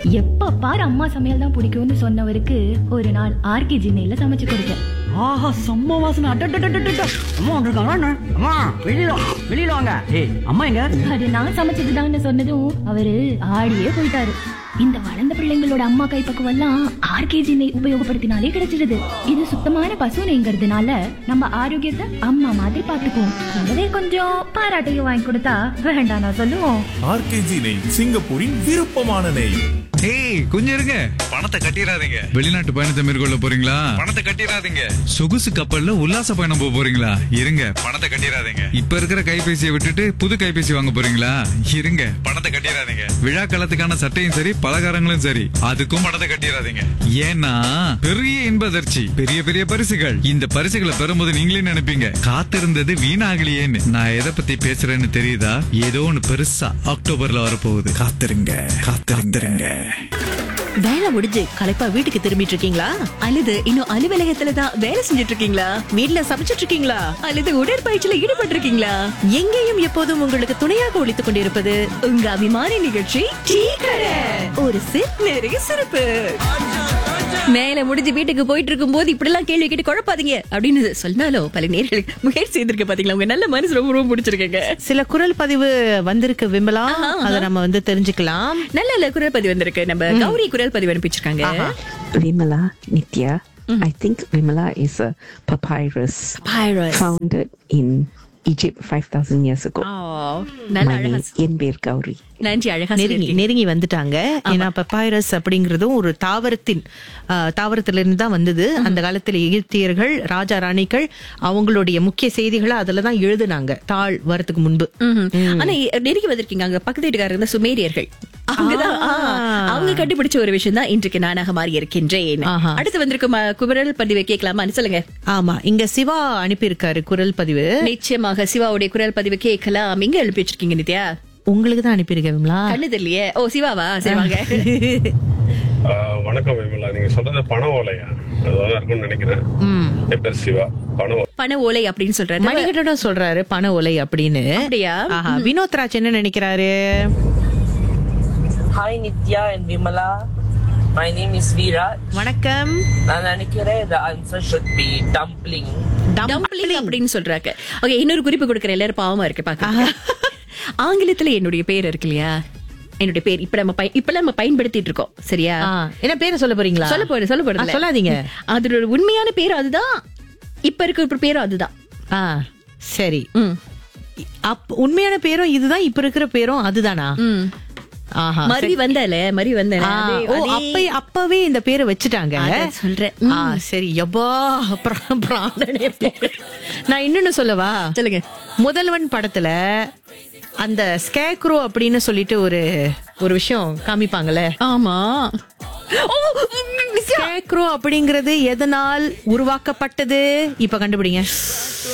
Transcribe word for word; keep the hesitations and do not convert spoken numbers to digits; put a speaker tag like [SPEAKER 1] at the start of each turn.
[SPEAKER 1] எப்ப பாரு அம்மா சமையல் தான் பிடிக்கும்னு சொன்னவருக்கு ஒரு நாள் ஆர்கே ஜின்னையில சமைச்சு கொடுத்தேன்.
[SPEAKER 2] ஆஹா, செம்ம வாசனை. அட்டட்டட்டட்டட்ட. அம்மா வந்திருக்காங்க. அம்மா வெளியில வெளியில வாங்க. ஏய், அம்மா எங்க?
[SPEAKER 1] அது நான் சமைச்சதுதான்னு சொன்னதும் அவரு ஆடியே போயிட்டாரு. இந்த வளர்ந்த பிள்ளைங்களோட அம்மா கைப்பக்குவம் எல்லாம் ஆர்கேஜி நெய் உபயோகப்படுத்தினாலே கிடைச்சிடுது. இது சுத்தமான பசு நெய்ங்கிறதுனால நம்ம ஆரோக்கியத்தை அம்மா மாதிரி பாத்துக்குவோம். கூடவே கொஞ்சம் பாராட்டையும் வாங்கி கொடுத்தா வேண்டாம் நான் சொல்லுவோம்.
[SPEAKER 3] ஆர்கேஜி நெய், சிங்கப்பூரின் விருப்பமான நெய்.
[SPEAKER 4] ஏய், கொஞ்சம் இருங்க.
[SPEAKER 5] பணத்தை கட்டிடாதீங்க.
[SPEAKER 4] வெளிநாட்டு பயணத்தை மேற்கொள்ள போறீங்களா?
[SPEAKER 5] பணத்தை கட்டிடாதீங்க.
[SPEAKER 4] சொகுசு கப்பல்ல உல்லாச பயணம் போக போறீங்களா? இருங்க.
[SPEAKER 5] பணத்தை கட்டிடாதீங்க.
[SPEAKER 4] இப்ப இருக்கிற கைபேசியை விட்டுட்டு புது கைபேசி வாங்க போறீங்களா? இருங்க.
[SPEAKER 5] பணத்தை கட்டிடாதீங்க.
[SPEAKER 4] விழா காலத்துக்கான சட்டையும் சரி, பலகாரங்களும் சரி, அதுக்கும்
[SPEAKER 5] பணத்தை கட்டிடாதீங்க.
[SPEAKER 4] ஏன்னா பெரிய இன்பதர்ச்சி, பெரிய பெரிய பரிசுகள். இந்த பரிசுகளை பெறும்போது நீங்களே நினைப்பீங்க, காத்திருந்தது வீணாகலையேன்னு. நான் எதை பத்தி பேசுறேன்னு தெரியுதா? ஏதோ ஒண்ணு பெருசா அக்டோபர்ல வரப்போகுது. காத்திருங்க, காத்திருங்க.
[SPEAKER 6] வேலை முடிஞ்சு களைப்பா வீட்டுக்கு திரும்பிட்டு இருக்கீங்களா? அல்லது இன்னும் அலுவலகத்துல தான் வேலை செஞ்சுட்டு இருக்கீங்களா? வீட்ல சமைச்சிட்டு இருக்கீங்களா? அல்லது உடற்பயிற்சியில ஈடுபட்டு இருக்கீங்களா? எங்கேயும் எப்போதும் உங்களுக்கு துணையாக ஒழித்துக் கொண்டிருப்பது உங்க அபிமான நிகழ்ச்சி டீ கடை. ஒரு சிப் நிறைய சிறப்பு. மேல முடிஞ்சு வீட்டுக்கு போயிட்டு இருக்கும் போது இப்படி எல்லாம் கேள்வி கேட்டு குழப்பாதீங்க அப்படின்னு சொன்னாலும் பல நேர்களுக்கு முயற்சி செய்திருக்க பாத்தீங்களா? உங்க நல்ல மனசு ரொம்ப ரொம்ப பிடிச்சிருக்கீங்க.
[SPEAKER 7] சில குரல் பதிவு வந்திருக்கு விமலா, அத நம்ம வந்து தெரிஞ்சுக்கலாம்.
[SPEAKER 6] நல்ல நல்ல குரல் பதிவு வந்திருக்கு. நம்ம கௌரி குரல் பதிவு அனுப்பிச்சிருக்காங்க.
[SPEAKER 8] Vimala Nitya. Mm. I think Vimala is a papyrus,
[SPEAKER 6] papyrus
[SPEAKER 8] founded in Egypt five thousand years ago.
[SPEAKER 6] Oh, நல்ல அழகா.
[SPEAKER 8] என் பேர் கௌரி.
[SPEAKER 6] நன்றி, அழகா
[SPEAKER 7] நெருங்கி நெருங்கி வந்துட்டாங்க. ஏன்னா பப்பாயரஸ் அப்படிங்கறதும் ஒரு தாவரத்தின் தாவரத்திலிருந்து தான் வந்தது. அந்த காலத்துல எகிப்தியர்கள் ராஜா ராணிகள் அவங்களுடைய முக்கிய செய்திகளை அதுலதான் எழுதுனாங்க தாள் வரதுக்கு முன்பு.
[SPEAKER 6] ஆனா நெருங்கி வந்திருக்கீங்க. அங்க பக்கத்து வீட்டுக்காரர் இருந்த சுமேரியர்கள், அவங்கதான் அவங்க கண்டுபிடிச்ச ஒரு விஷயம் தான் இன்றைக்கு நானாக மாறி இருக்கின்றேன். அடுத்து வந்திருக்கும் குரல் பதிவை கேட்கலாமா? சொல்லுங்க.
[SPEAKER 7] ஆமா, இங்க சிவா அனுப்பியிருக்காரு குரல் பதிவு.
[SPEAKER 6] நிச்சயமாக சிவாவுடைய குரல் பதிவு கேட்கலாம். இங்க எழுப்பி வச்சிருக்கீங்க நித்யா? உங்களுக்கு தான் அனுப்பியிருக்கேன் விமலா. கண்ணு தெரியலையே. ஓ, சிவாவா? சரி வாங்க.
[SPEAKER 9] வணக்கம் விமலா. நீங்க சொல்றது பண ஓலையா? அதுதான் இருக்கும்னு நினைக்கிறேன். என் பேர் சிவா. பண
[SPEAKER 6] பண ஓலை அப்படின்னு சொல்றாரு.
[SPEAKER 7] மணிகண்டன் சொல்றாரு பண ஓலை அப்படின்னு.
[SPEAKER 6] அப்படியா?
[SPEAKER 7] வினோத் ராஜ் என்ன நினைக்கிறாரு?
[SPEAKER 10] Hi Nitya and Vimala. My name is Veera.
[SPEAKER 7] வணக்கம்.
[SPEAKER 10] நான் நினைக்கிறேன் the answer should be dumpling.
[SPEAKER 6] Dumpling அப்படின்னு சொல்றாங்க. ஓகே, இன்னொரு குறிப்பு கொடுக்கறேன். எல்லாரும் பாவமா இருக்கு பாக்க. ஆங்கிலத்துல என்னுடைய பேர் இருக்கு இல்லையா? என்னுடைய பேர் இப்ப நம்ம இப்ப நம்ம பயன்படுத்திட்டு இருக்கோம். சரியா?
[SPEAKER 7] என்ன பேரை சொல்ல போறீங்களா?
[SPEAKER 6] சொல்ல போறேன் சொல்ல போறேன்
[SPEAKER 7] சொல்லாதீங்க.
[SPEAKER 6] அதோட உண்மையான பேர் அதுதான். இப்ப இருக்க பேரும் அதுதான்.
[SPEAKER 7] சரி, உண்மையான பேரும் இதுதான், இப்ப இருக்கிற பேரும் அதுதானா?
[SPEAKER 6] மறி வந்தால மறி வந்த
[SPEAKER 7] அப்பவே இந்த பேரை வச்சுட்டாங்க.
[SPEAKER 6] சொல்றேன்.
[SPEAKER 7] சரி, எப்பா நான் இன்னொன்னு சொல்லவா?
[SPEAKER 6] சொல்லுங்க.
[SPEAKER 7] முதல்வன் படத்துல அந்த ஸ்கேக்ரோ அப்படின்னு சொல்லிட்டு ஒரு ஒரு விஷயம் காமிப்பாங்கல்ல.
[SPEAKER 6] ஆமா,
[SPEAKER 7] ஸ்கேக்ரோ அப்படிங்கறது எதனால் உருவாக்கப்பட்டது? இப்ப கண்டுபிடிங்க.